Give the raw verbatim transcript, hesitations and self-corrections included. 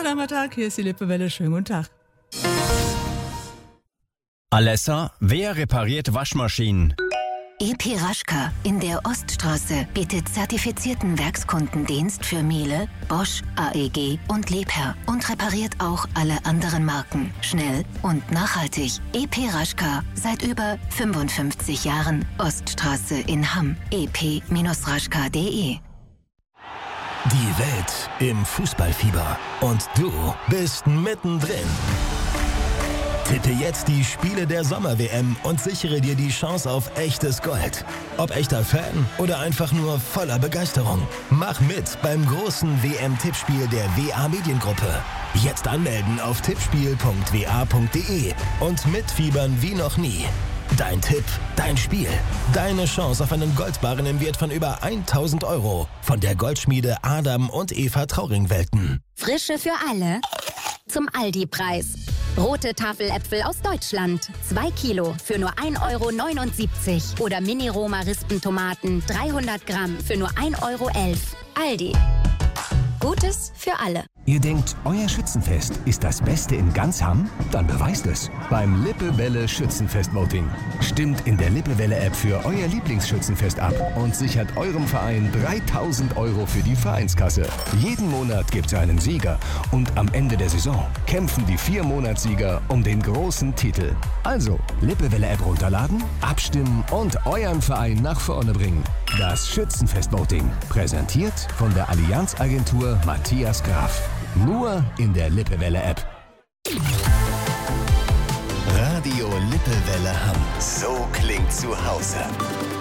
Sonntagnachmittag, hier ist die Lippewelle. Schönen guten Tag. Alessa, wer repariert Waschmaschinen? E P Raschka in der Oststraße bietet zertifizierten Werkskundendienst für Miele, Bosch, A E G und Liebherr und repariert auch alle anderen Marken. Schnell und nachhaltig. E P Raschka seit über fünfundfünfzig Jahren. Oststraße in Hamm. e p raschka punkt de. Die Welt im Fußballfieber und du bist mittendrin. Tippe jetzt die Spiele der Sommer-W M und sichere dir die Chance auf echtes Gold. Ob echter Fan oder einfach nur voller Begeisterung. Mach mit beim großen W M-Tippspiel der W A Mediengruppe. Jetzt anmelden auf tippspiel punkt w a punkt de und mitfiebern wie noch nie. Dein Tipp, dein Spiel, deine Chance auf einen Goldbarren im Wert von über tausend Euro von der Goldschmiede Adam und Eva Trauring-Welten. Frische für alle zum Aldi-Preis. Rote Tafeläpfel aus Deutschland. zwei Kilo für nur ein Euro neunundsiebzig. Oder Mini-Roma-Rispentomaten dreihundert Gramm für nur ein Euro elf. Aldi. Gutes für alle. Ihr denkt, euer Schützenfest ist das Beste in ganz Hamm? Dann beweist es beim Lippewelle Schützenfest-Voting. Stimmt in der Lippewelle-App für euer Lieblingsschützenfest ab und sichert eurem Verein dreitausend Euro für die Vereinskasse. Jeden Monat gibt es einen Sieger und am Ende der Saison kämpfen die vier Monatssieger um den großen Titel. Also, Lippewelle-App runterladen, abstimmen und euren Verein nach vorne bringen. Das Schützenfest-Voting, präsentiert von der Allianz-Agentur Matthias Graf. Nur in der Lippewelle-App. Radio Lippewelle Hamm. So klingt zu Hause.